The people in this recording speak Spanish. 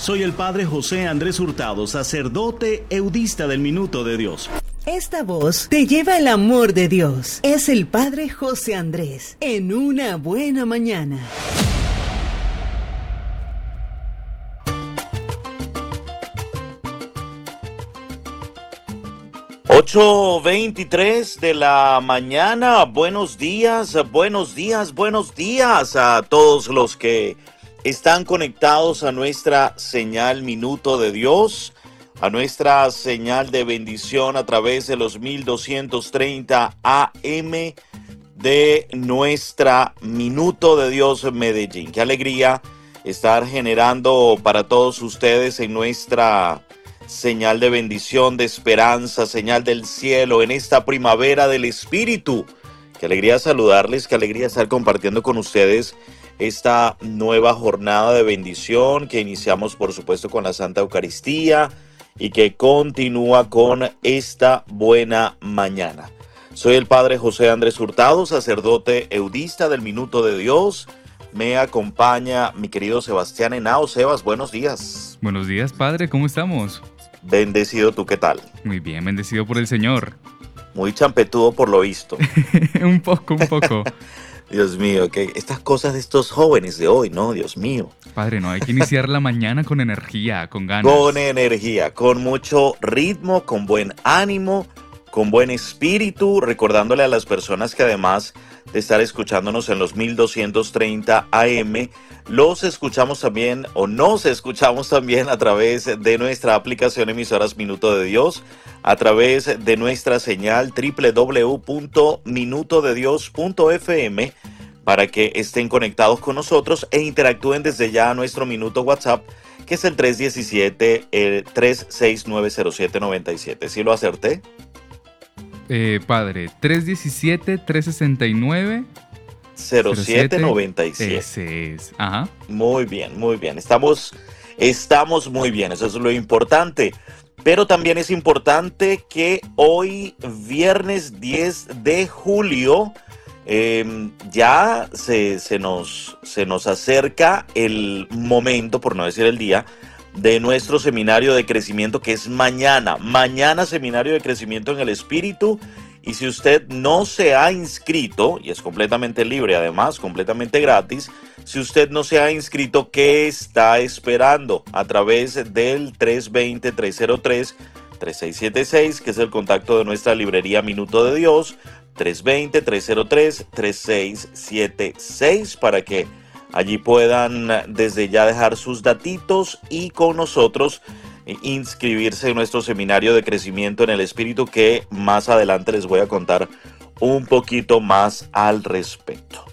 Soy el Padre José Andrés Hurtado, sacerdote eudista del Minuto de Dios. Esta voz te lleva el amor de Dios. Es el Padre José Andrés, en una buena mañana. Ocho 23 de la mañana. Buenos días a todos los que están conectados a nuestra señal Minuto de Dios, a nuestra señal de bendición a través de los 1230 AM de nuestra Minuto de Dios en Medellín. Qué alegría estar generando para todos ustedes en nuestra señal de bendición, de esperanza, señal del cielo en esta primavera del Espíritu. Qué alegría saludarles, qué alegría estar compartiendo con ustedes esta nueva jornada de bendición que iniciamos, por supuesto, con la Santa Eucaristía y que continúa con esta buena mañana. Soy el Padre José Andrés Hurtado, sacerdote eudista del Minuto de Dios. Me acompaña mi querido Sebastián Henao. Sebas, buenos días. Buenos días, Padre, ¿cómo estamos? Bendecido, ¿tú qué tal? Muy bien, bendecido por el Señor. Muy champetudo por lo visto. un poco. Dios mío, que estas cosas de estos jóvenes de hoy, ¿no? Dios mío. Padre, no, hay que iniciar la mañana con energía, con ganas. Con energía, con mucho ritmo, con buen ánimo, con buen espíritu, recordándole a las personas que además de estar escuchándonos en los 1230 AM, los escuchamos también o nos escuchamos también a través de nuestra aplicación Emisoras Minuto de Dios, a través de nuestra señal www.minutodedios.fm para que estén conectados con nosotros e interactúen desde ya a nuestro minuto WhatsApp, que es el 317-369-0797. ¿Sí lo acerté? Padre, 317-369... 0797. Ese es. Ajá. Muy bien. Estamos muy bien, eso es lo importante. Pero también es importante que hoy, viernes 10 de julio, ya se nos acerca el momento, por no decir el día, de nuestro seminario de crecimiento, que es mañana. Mañana, seminario de crecimiento en el Espíritu. Y si usted no se ha inscrito, y es completamente libre, además, completamente gratis, si usted no se ha inscrito, ¿qué está esperando? A través del 320-303-3676, que es el contacto de nuestra librería Minuto de Dios, 320-303-3676, para que allí puedan desde ya dejar sus datitos y con nosotros inscribirse en nuestro seminario de crecimiento en el Espíritu, que más adelante les voy a contar un poquito más al respecto.